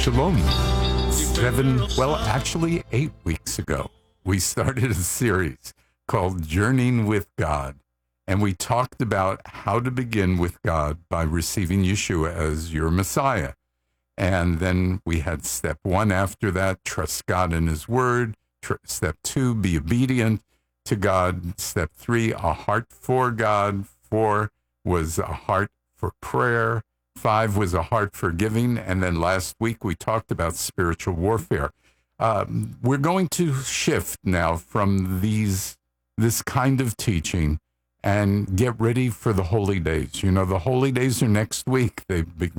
Shalom. 8 weeks ago, we started a series called Journeying with God. And we talked about how to begin with God by receiving Yeshua as your Messiah. And then we had step 1 after that, trust God in His Word. Step 2, be obedient to God. Step 3, a heart for God. 4 was a heart for prayer. 5 was a heart for giving. And then last week we talked about spiritual warfare. We're going to shift now from this kind of teaching and get ready for the holy days. You know, the holy days are next week.